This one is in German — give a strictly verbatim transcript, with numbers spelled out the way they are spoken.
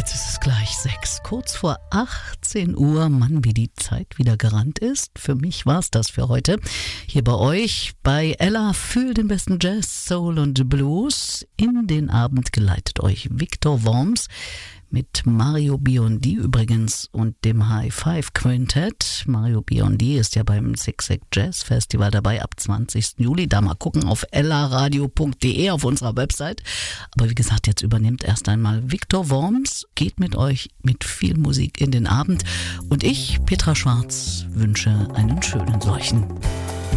jetzt ist es gleich sechs, kurz vor achtzehn Uhr. Mann, wie die Zeit wieder gerannt ist. Für mich war's das für heute. Hier bei euch, bei Ella für den besten Jazz, Soul und Blues. In den Abend geleitet euch Victor Worms mit Mario Biondi übrigens und dem High Five Quintett. Mario Biondi ist ja beim Zig-Zag Jazz Festival dabei ab zwanzigsten Juli. Da mal gucken auf ellaradio punkt de auf unserer Website. Aber wie gesagt, jetzt übernimmt erst einmal Victor Worms, geht mit euch mit viel Musik in den Abend. Und ich, Petra Schwarz, wünsche einen schönen solchen.